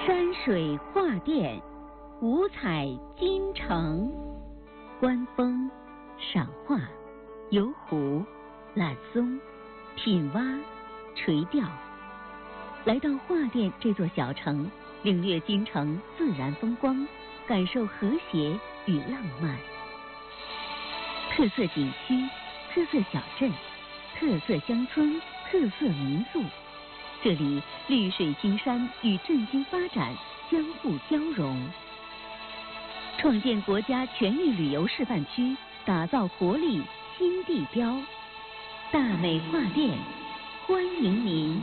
山水画殿，五彩金城。观风、赏画、游湖、揽松、品蛙、垂钓。来到画殿这座小城，领略京城自然风光，感受和谐与浪漫。特色景区、特色小镇、特色乡村、特色民宿，这里绿水青山与振兴发展相互交融，创建国家全域旅游示范区，打造活力新地标。大美画殿，欢迎您。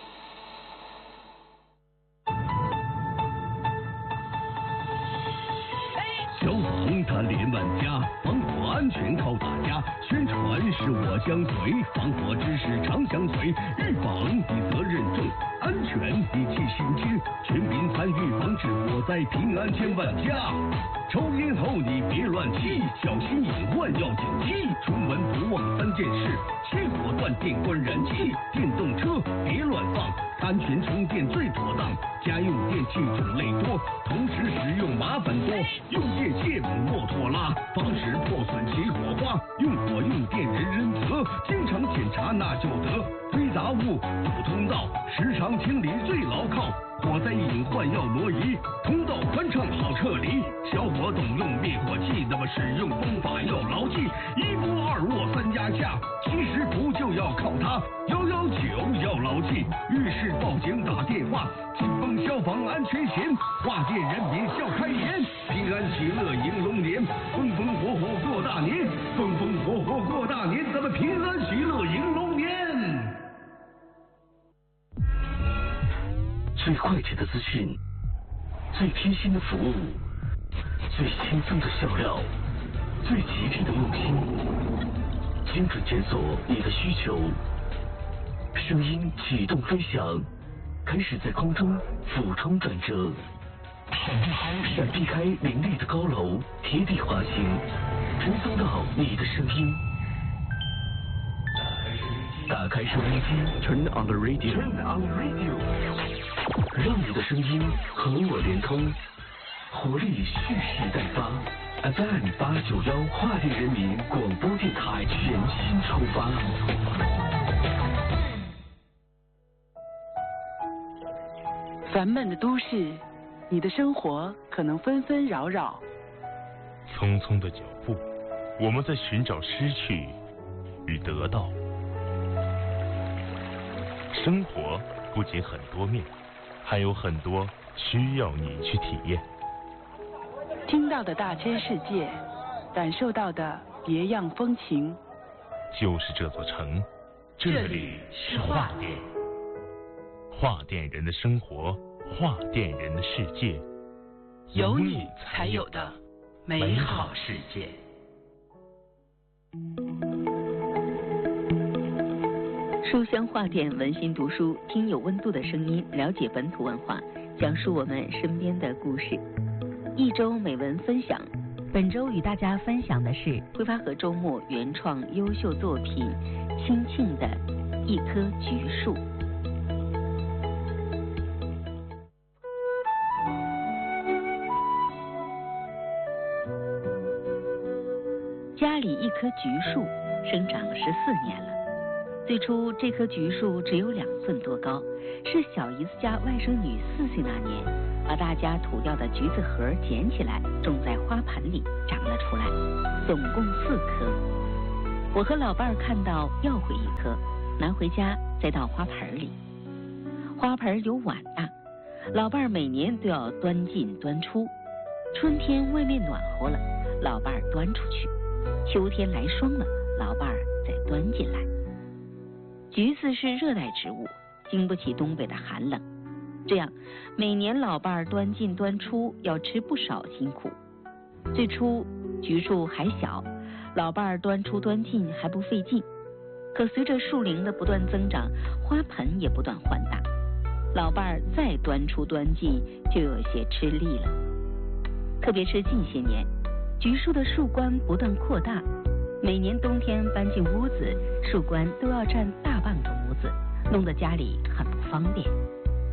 消防它连万家，防火安全靠大家。宣传是我相随，防火知识常相随。预防你责任重，安全你记心知。全民参与防治火灾，平安千万家。抽烟后你别乱吸，小心隐患要警惕。出门不忘3件事：熄火、断电、关燃气。电动车别乱放，安全充电最妥当。家用电器种类多，同时使用麻烦多。用电线莫拖拉，防止破损起火花。用火用电人人责，经常检查那就得。堆杂物堵通道，时常清理最牢靠。火灾隐患要挪移，通道宽敞好撤离。小伙懂用灭火器，那么使用方法要牢记：1拨2握3压下，其实不就要靠它。119要牢记，遇事报警打电话。紧绷消防安全险，画店人民笑开颜。平安喜乐迎龙年，风风火火过大年，风风火火过大年，咱们平安喜乐迎龙年。 最快捷的资讯，最贴心的服务，最轻松的笑料，最极致的用心，精准检索你的需求。声音启动飞翔，开始在空中俯冲转折，闪避开林立的高楼，贴地滑行，传送到你的声音。打开收音机 ，Turn on the radio， 让你的声音和我连通，活力蓄势待发。FM 891画店人民广播电台全新出发。 烦闷的都市，你的生活可能纷纷扰扰。 匆匆的脚步，我们在寻找失去与得到。生活不仅很多面，还有很多需要你去体验。 听到的大千世界，感受到的别样风情。 就是这座城，这里是画店。画店人的生活，画店人的世界， 有你才有的美好世界。 书香画店文心读书，听有温度的声音，了解本土文化，讲述我们身边的故事。一周美文分享，本周与大家分享的是挥发河周末原创优秀作品《清庆的一棵橘树》。家里一棵橘树生长14年了。最初这棵橘树只有2寸多高，是小姨子家外甥女4岁那年，把大家吐掉的橘子核捡起来，种在花盆里长了出来，总共4颗。我和老伴儿看到要回1颗，拿回家再倒花盆里。花盆有碗大，老伴儿每年都要端进端出。春天外面暖和了，老伴儿端出去；秋天来霜了，老伴儿再端进来。橘子是热带植物，经不起东北的寒冷，这样每年老伴儿端进端出，要吃不少辛苦。最初橘树还小，老伴儿端出端进还不费劲，可随着树龄的不断增长，花盆也不断换大，老伴儿再端出端进就有些吃力了。特别是近些年，橘树的树冠不断扩大，每年冬天搬进屋子，树冠都要占大半个屋子，弄得家里很不方便。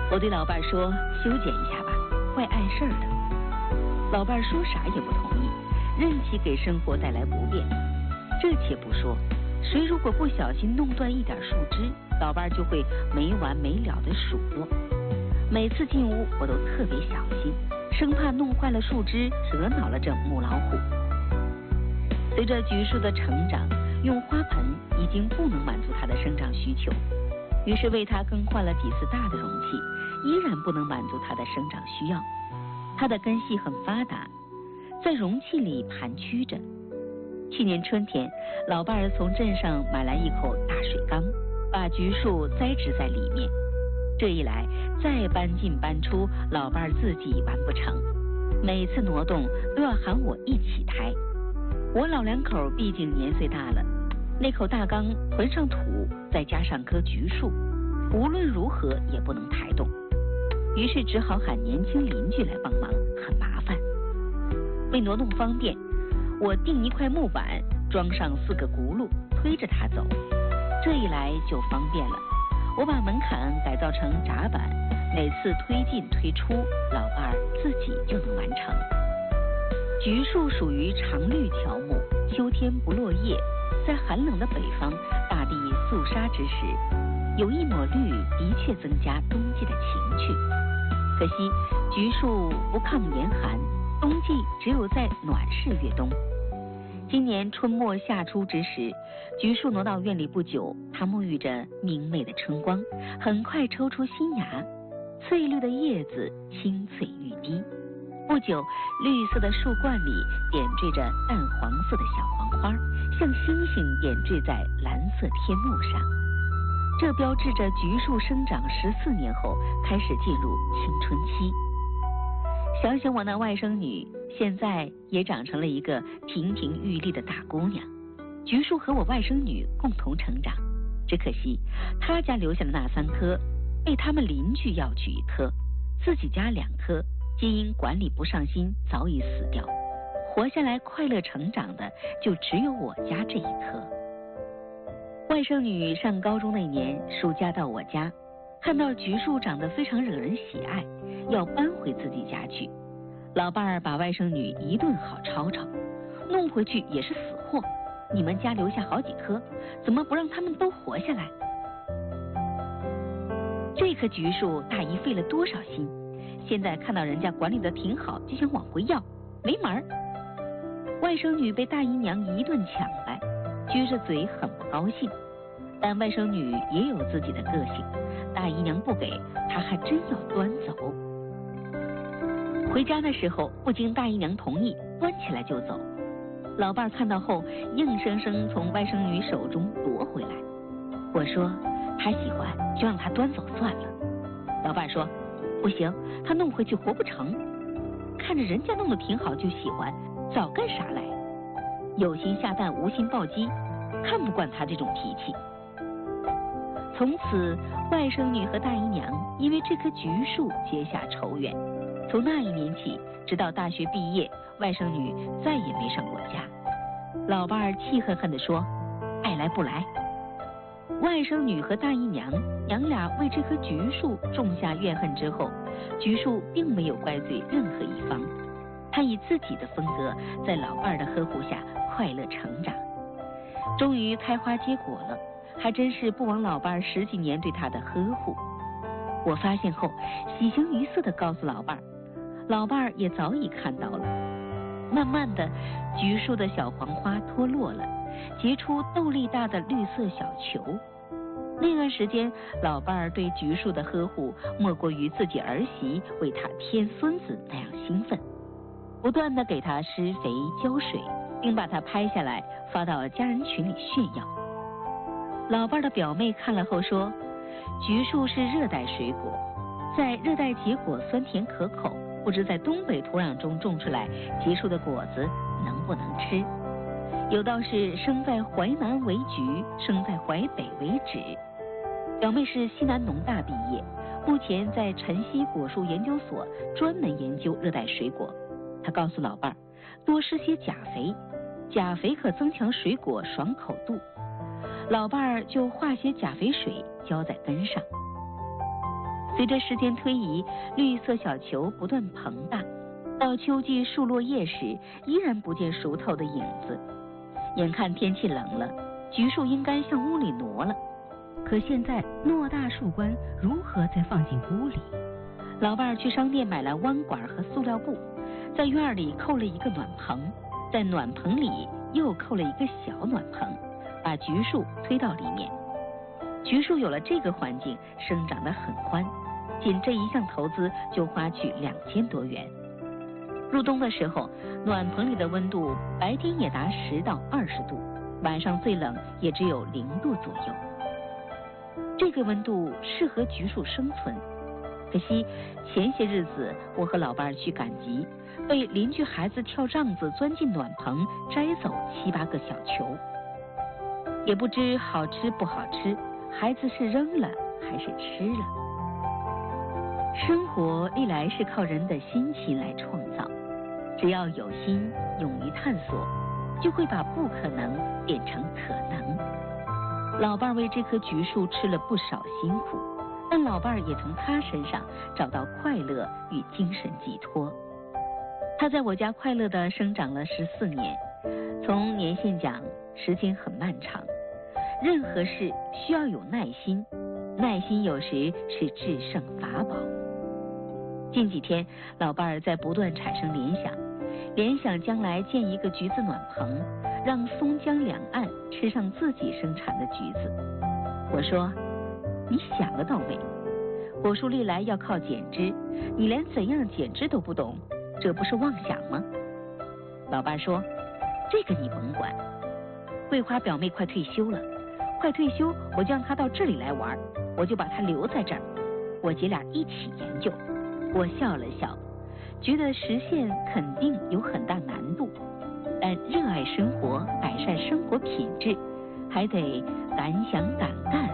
我对老伴说，修剪一下吧，怪碍事儿的。老伴说啥也不同意，任其给生活带来不便。这且不说，谁如果不小心弄断一点树枝，老伴就会没完没了的数落。每次进屋我都特别小心，生怕弄坏了树枝，惹恼了这母老虎。随着橘树的成长，用花盆已经不能满足它的生长需求，于是为它更换了几次大的容器，依然不能满足它的生长需要。它的根系很发达，在容器里盘曲着。去年春天，老伴儿从镇上买来一口大水缸，把橘树栽植在里面。这一来，再搬进搬出，老伴儿自己完不成，每次挪动都要喊我一起抬。我老两口毕竟年岁大了，那口大缸囤上土，再加上棵橘树，无论如何也不能抬动，于是只好喊年轻邻居来帮忙，很麻烦。为挪动方便，我钉一块木板，装上4个轱辘，推着它走。这一来就方便了，我把门槛改造成闸板，每次推进推出，老伴儿自己就能完成。橘树属于常绿条木，秋天不落叶，在寒冷的北方，大地肃杀之时，有一抹绿的确增加冬季的情趣。可惜橘树不抗严寒，冬季只有在暖室越冬。今年春末夏初之时，橘树挪到院里不久，它沐浴着明媚的春光，很快抽出新芽，翠绿的叶子青翠欲滴。不久，绿色的树冠里点缀着淡黄色的小黄花，像星星点缀在蓝色天幕上。这标志着橘树生长14年后开始进入青春期。想想我那外甥女，现在也长成了一个亭亭玉立的大姑娘。橘树和我外甥女共同成长，只可惜她家留下的那3棵，被他们邻居要去1棵，自己家2棵，皆因管理不上心早已死掉。活下来快乐成长的就只有我家这1棵。外甥女上高中那年，暑假到我家，看到橘树长得非常惹人喜爱，要搬回自己家去。老伴儿把外甥女一顿好吵吵，弄回去也是死货，你们家留下好几棵，怎么不让他们都活下来？这棵橘树大姨费了多少心，现在看到人家管理的挺好，就想往回要，没门儿。外甥女被大姨娘一顿抢来，撅着嘴很不高兴，但外甥女也有自己的个性，大姨娘不给，她还真要端走。回家的时候不经大姨娘同意，端起来就走。老伴儿看到后，硬生生从外甥女手中夺回来。我说她喜欢就让她端走算了。老伴儿说不行，她弄回去活不成，看着人家弄得挺好就喜欢，早干啥来？有心下蛋无心暴击，看不惯她这种脾气。从此外甥女和大姨娘因为这棵橘树结下仇怨。从那一年起，直到大学毕业，外甥女再也没上过家。老伴儿气恨恨地说爱来不来。外甥女和大姨娘娘俩为这棵橘树种下怨恨之后，橘树并没有怪罪任何一方，她以自己的风格在老伴儿的呵护下快乐成长，终于开花结果了，还真是不枉老伴儿10几年对她的呵护。我发现后喜形于色地告诉老伴儿，老伴儿也早已看到了。慢慢的，橘树的小黄花脱落了，结出豆粒大的绿色小球。那段时间，老伴儿对橘树的呵护莫过于自己儿媳为他添孙子那样兴奋，不断地给他施肥浇水，并把他拍下来发到家人群里炫耀。老伴儿的表妹看了后说，橘树是热带水果，在热带结果酸甜可口，不知在东北土壤中种出来结出的果子能不能吃。有道是生在淮南为橘，生在淮北为枳。表妹是西南农大毕业，目前在晨曦果树研究所专门研究热带水果。她告诉老伴儿，多施些钾肥，钾肥可增强水果爽口度。老伴儿就化些钾肥水浇在根上。 随着时间推移，绿色小球不断膨大，到秋季树落叶时，依然不见熟透的影子。眼看天气冷了，橘树应该向屋里挪了， 可现在偌大树冠如何再放进屋里？ 老伴儿去商店买了弯管和塑料布，在院里扣了一个暖棚，在暖棚里又扣了一个小暖棚，把橘树推到里面。橘树有了这个环境，生长得很欢，仅这一项投资就花去2000多元。入冬的时候，暖棚里的温度白天也达10到20度，晚上最冷也只有0度左右。这个温度适合橘树生存。可惜前些日子我和老伴儿去赶集，被邻居孩子跳帐子钻进暖棚，摘走7、8个小球。也不知好吃不好吃，孩子是扔了还是吃了。生活历来是靠人的心情来创造，只要有心，勇于探索，就会把不可能变成可能。老伴儿为这棵橘树吃了不少辛苦，但老伴儿也从他身上找到快乐与精神寄托。他在我家快乐地生长了14年，从年限讲，时间很漫长。任何事需要有耐心，耐心有时是制胜法宝。近几天，老伴儿在不断产生联想将来建一个橘子暖棚，让松江两岸吃上自己生产的橘子。我说，你想得到没？果树历来要靠剪枝，你连怎样剪枝都不懂，这不是妄想吗？老伴说，这个你甭管，桂花表妹快退休了，我就让她到这里来玩，我就把她留在这儿，我姐俩一起研究。我笑了笑，觉得实现肯定有很大难度，但热爱生活，改善生活品质，还得敢想敢干，